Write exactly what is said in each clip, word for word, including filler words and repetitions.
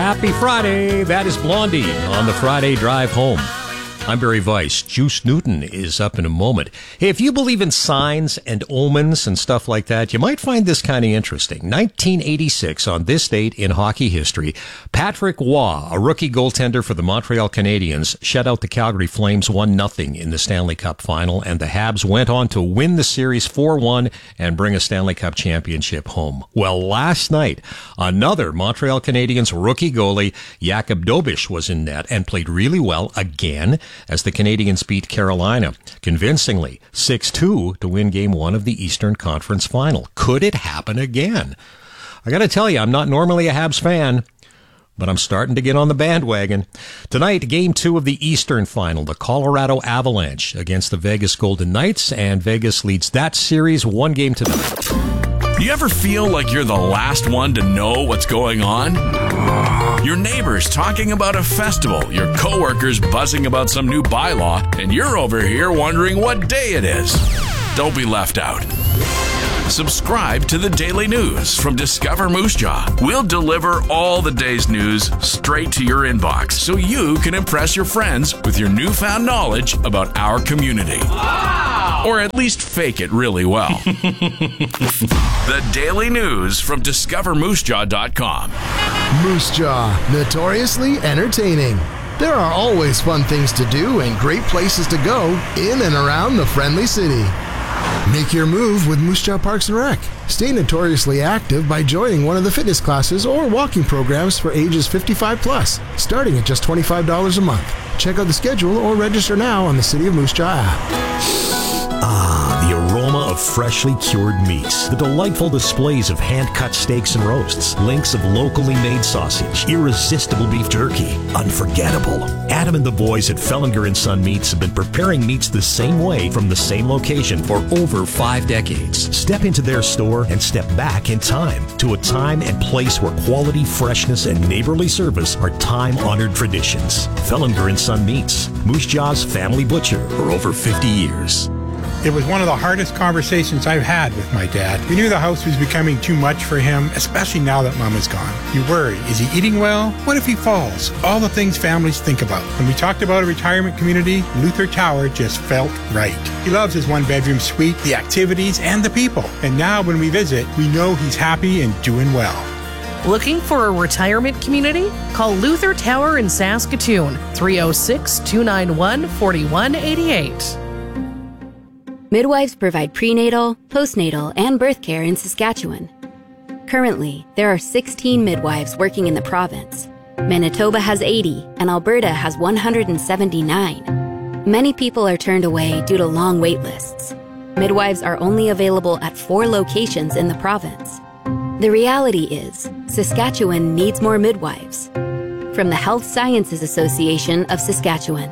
Happy Friday. That is Blondie on the Friday Drive Home. I'm Barry Weiss. Juice Newton is up in a moment. Hey, if you believe in signs and omens and stuff like that, you might find this kind of interesting. nineteen eighty-six, on this date in hockey history, Patrick Waugh, a rookie goaltender for the Montreal Canadiens, shut out the Calgary Flames one nothing in the Stanley Cup final, and the Habs went on to win the series four one and bring a Stanley Cup championship home. Well, last night, another Montreal Canadiens rookie goalie, Jakub Dobeš, was in net and played really well again, as the Canadiens beat Carolina convincingly six two to win Game one of the Eastern Conference Final. Could it happen again? I got to tell you, I'm not normally a Habs fan, but I'm starting to get on the bandwagon. Tonight, Game two of the Eastern Final, the Colorado Avalanche against the Vegas Golden Knights, and Vegas leads that series one game to none. Do you ever feel like you're the last one to know what's going on? Your neighbors talking about a festival, your coworkers buzzing about some new bylaw, and you're over here wondering what day it is. Don't be left out. Subscribe to the Daily News from Discover Moose Jaw. We'll deliver all the day's news straight to your inbox so you can impress your friends with your newfound knowledge about our community. Wow! Or at least fake it really well. The Daily News from discover moose jaw dot com. Moose Jaw, notoriously entertaining. There are always fun things to do and great places to go in and around the friendly city. Make your move with Moose Jaw Parks and Rec. Stay notoriously active by joining one of the fitness classes or walking programs for ages fifty-five plus, starting at just twenty-five dollars a month. Check out the schedule or register now on the City of Moose Jaw app. Ah, the aroma of freshly cured meats, the delightful displays of hand-cut steaks and roasts, links of locally made sausage, irresistible beef jerky, unforgettable. Adam and the boys at Fellinger and Son Meats have been preparing meats the same way from the same location for over five decades. Step into their store and step back in time to a time and place where quality, freshness, and neighborly service are time-honored traditions. Fellinger and Son Meats, Moose Jaw's family butcher for over fifty years. It was one of the hardest conversations I've had with my dad. We knew the house was becoming too much for him, especially now that Mom is gone. You worry, is he eating well? What if he falls? All the things families think about. When we talked about a retirement community, Luther Tower just felt right. He loves his one-bedroom suite, the activities, and the people. And now when we visit, we know he's happy and doing well. Looking for a retirement community? Call Luther Tower in Saskatoon, three oh six, two nine one, four one eight eight. Midwives provide prenatal, postnatal, and birth care in Saskatchewan. Currently, there are sixteen midwives working in the province. Manitoba has eighty, and Alberta has one hundred seventy-nine. Many people are turned away due to long wait lists. Midwives are only available at four locations in the province. The reality is, Saskatchewan needs more midwives. From the Health Sciences Association of Saskatchewan.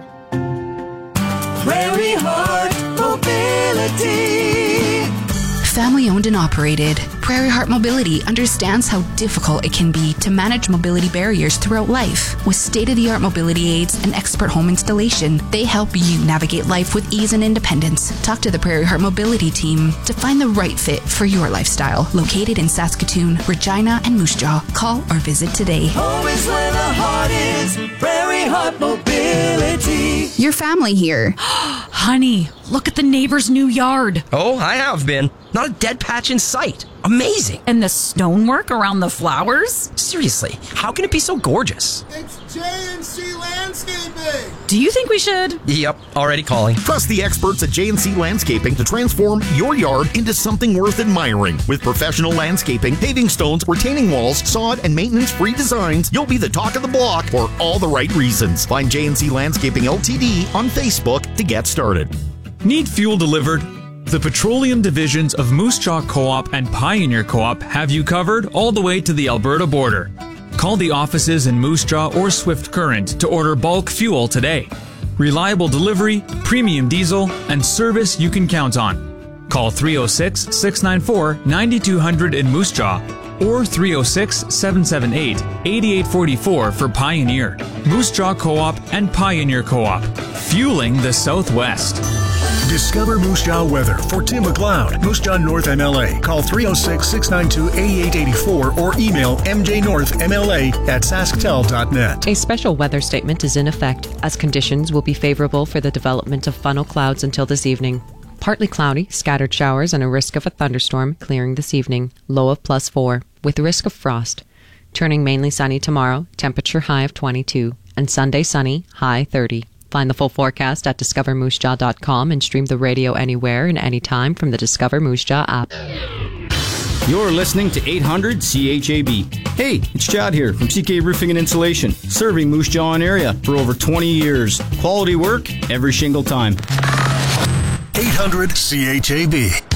Prairie Heart Mobility. Family owned and operated, Prairie Heart Mobility understands how difficult it can be to manage mobility barriers throughout life. With state-of-the-art mobility aids and expert home installation, they help you navigate life with ease and independence. Talk to the Prairie Heart Mobility team to find the right fit for your lifestyle. Located in Saskatoon, Regina, and Moose Jaw. Call or visit today. Home is where the heart is. Prairie Heart Mobility. Your family here. Honey, look at the neighbor's new yard. Oh, I have been. Not a dead patch in sight. Amazing. And the stonework around the flowers? Seriously, how can it be so gorgeous? It's J and C Landscaping. Do you think we should? Yep, already calling. Trust the experts at J and C Landscaping to transform your yard into something worth admiring. With professional landscaping, paving stones, retaining walls, sod, and maintenance-free designs, you'll be the talk of the block for all the right reasons. Find J and C Landscaping L T D on Facebook to get started. Need fuel delivered? The petroleum divisions of Moose Jaw Co-op and Pioneer Co-op have you covered all the way to the Alberta border. Call the offices in Moose Jaw or Swift Current to order bulk fuel today. Reliable delivery, premium diesel, and service you can count on. Call three oh six, six nine four, nine two hundred in Moose Jaw or three oh six, seven seven eight, eight eight four four for Pioneer. Moose Jaw Co-op and Pioneer Co-op, fueling the Southwest. Discover Moose Jaw weather for Tim McLeod, Moose Jaw North M L A. Call three oh six, six nine two, eight eight eight four or email m j north m l a at sasktel dot net. A special weather statement is in effect, as conditions will be favorable for the development of funnel clouds until this evening. Partly cloudy, scattered showers, and a risk of a thunderstorm clearing this evening, low of plus four, with risk of frost. Turning mainly sunny tomorrow, temperature high of twenty-two, and Sunday sunny, high thirty. Find the full forecast at discover moose jaw dot com and stream the radio anywhere and anytime from the Discover Moose Jaw app. You're listening to eight hundred C H A B. Hey, it's Chad here from C K Roofing and Insulation, serving Moose Jaw area for over twenty years. Quality work every shingle time. eight hundred C H A B.